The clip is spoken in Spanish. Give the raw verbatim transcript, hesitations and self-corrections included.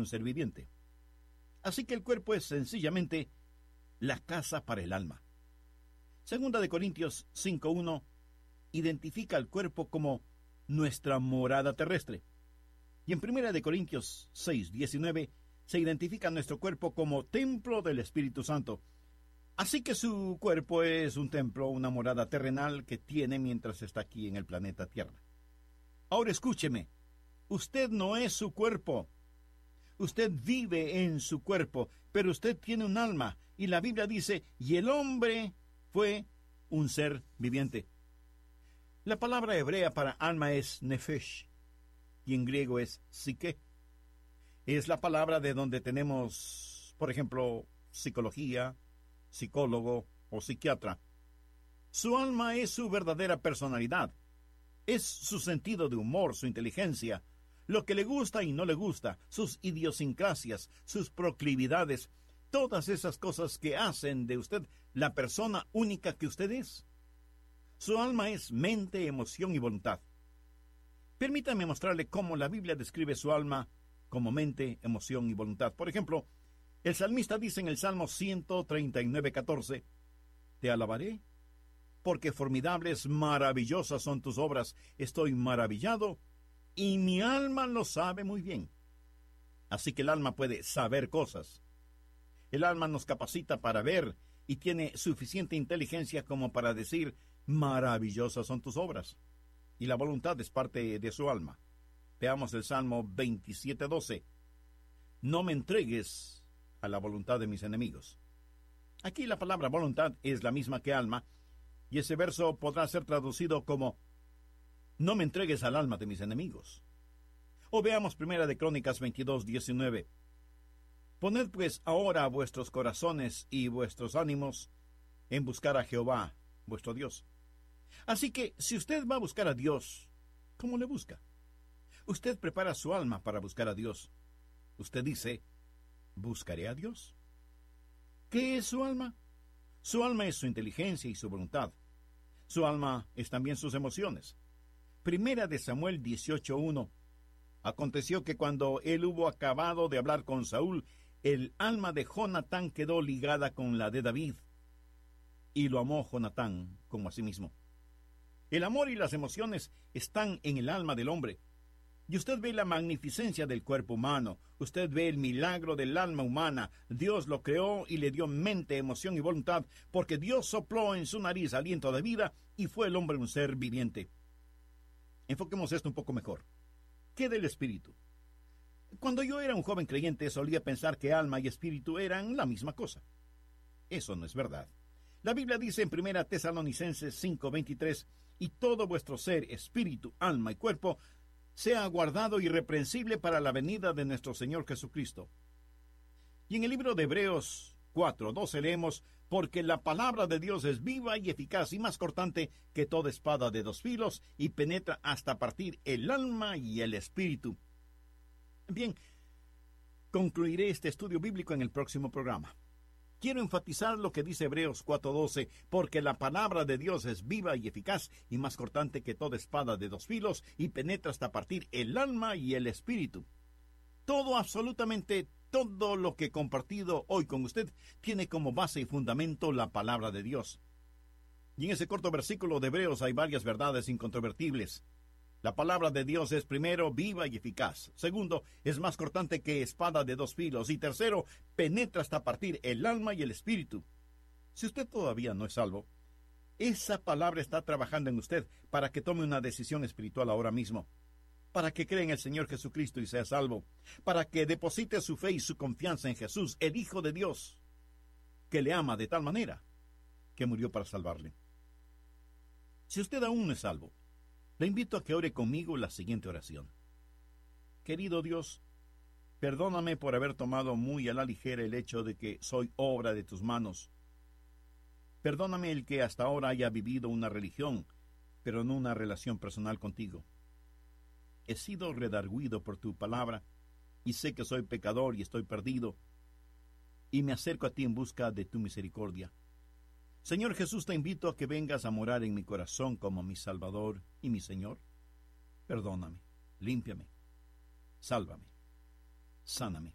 un ser viviente. Así que el cuerpo es sencillamente la casa para el alma. Segunda de Corintios cinco uno identifica al cuerpo como nuestra morada terrestre. Y en Primera de Corintios seis diecinueve se identifica nuestro cuerpo como templo del Espíritu Santo. Así que su cuerpo es un templo, una morada terrenal que tiene mientras está aquí en el planeta Tierra. Ahora escúcheme, usted no es su cuerpo. Usted vive en su cuerpo, pero usted tiene un alma. Y la Biblia dice, y el hombre fue un ser viviente. La palabra hebrea para alma es nefesh, y en griego es psique. Es la palabra de donde tenemos, por ejemplo, psicología, psicólogo o psiquiatra. Su alma es su verdadera personalidad. Es su sentido de humor, su inteligencia, lo que le gusta y no le gusta, sus idiosincrasias, sus proclividades, todas esas cosas que hacen de usted la persona única que usted es. Su alma es mente, emoción y voluntad. Permítame mostrarle cómo la Biblia describe su alma como mente, emoción y voluntad. Por ejemplo, el salmista dice en el Salmo ciento treinta y nueve, catorce, «Te alabaré, porque formidables, maravillosas son tus obras. Estoy maravillado, y mi alma lo sabe muy bien». Así que el alma puede saber cosas. El alma nos capacita para ver y tiene suficiente inteligencia como para decir, maravillosas son tus obras. Y la voluntad es parte de su alma. Veamos el Salmo veintisiete, doce. «No me entregues a la voluntad de mis enemigos». Aquí la palabra voluntad es la misma que alma, y ese verso podrá ser traducido como «No me entregues al alma de mis enemigos». O veamos Primera de Crónicas veintidós, diecinueve. «Poned pues ahora vuestros corazones y vuestros ánimos en buscar a Jehová, vuestro Dios». Así que, si usted va a buscar a Dios, ¿cómo le busca? Usted prepara su alma para buscar a Dios. Usted dice, ¿buscaré a Dios? ¿Qué es su alma? Su alma es su inteligencia y su voluntad. Su alma es también sus emociones. Primera de Samuel dieciocho, uno. Aconteció que cuando él hubo acabado de hablar con Saúl, el alma de Jonatán quedó ligada con la de David, y lo amó Jonatán como a sí mismo. El amor y las emociones están en el alma del hombre. Y usted ve la magnificencia del cuerpo humano. Usted ve el milagro del alma humana. Dios lo creó y le dio mente, emoción y voluntad, porque Dios sopló en su nariz aliento de vida y fue el hombre un ser viviente. Enfoquemos esto un poco mejor. ¿Qué del espíritu? Cuando yo era un joven creyente solía pensar que alma y espíritu eran la misma cosa. Eso no es verdad. La Biblia dice en Primera Tesalonicenses cinco, veintitrés, «Y todo vuestro ser, espíritu, alma y cuerpo, sea guardado irreprensible para la venida de nuestro Señor Jesucristo». Y en el libro de Hebreos cuatro, doce leemos, «Porque la palabra de Dios es viva y eficaz y más cortante que toda espada de dos filos, y penetra hasta partir el alma y el espíritu». Bien, concluiré este estudio bíblico en el próximo programa. Quiero enfatizar lo que dice Hebreos cuatro, doce, «Porque la palabra de Dios es viva y eficaz y más cortante que toda espada de dos filos, y penetra hasta partir el alma y el espíritu». Todo, absolutamente todo lo que he compartido hoy con usted tiene como base y fundamento la palabra de Dios. Y en ese corto versículo de Hebreos hay varias verdades incontrovertibles. La palabra de Dios es, primero, viva y eficaz. Segundo, es más cortante que espada de dos filos. Y tercero, penetra hasta partir el alma y el espíritu. Si usted todavía no es salvo, esa palabra está trabajando en usted para que tome una decisión espiritual ahora mismo. Para que crea en el Señor Jesucristo y sea salvo. Para que deposite su fe y su confianza en Jesús, el Hijo de Dios, que le ama de tal manera que murió para salvarle. Si usted aún no es salvo, le invito a que ore conmigo la siguiente oración. Querido Dios, perdóname por haber tomado muy a la ligera el hecho de que soy obra de tus manos. Perdóname el que hasta ahora haya vivido una religión, pero no una relación personal contigo. He sido redarguido por tu palabra, y sé que soy pecador y estoy perdido, y me acerco a ti en busca de tu misericordia. Señor Jesús, te invito a que vengas a morar en mi corazón como mi Salvador y mi Señor. Perdóname, límpiame, sálvame, sáname.